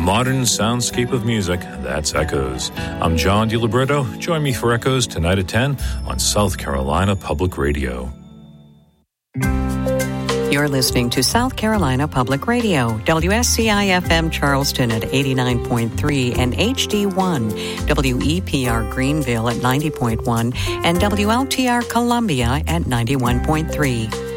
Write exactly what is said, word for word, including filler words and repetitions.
modern soundscape of music, that's Echoes. I'm John DiLibretto. Join me for Echoes tonight at ten on South Carolina Public Radio. You're listening to South Carolina Public Radio, W S C I F M Charleston at eighty-nine point three and H D one, W E P R Greenville at ninety point one, and W L T R Columbia at ninety-one point three.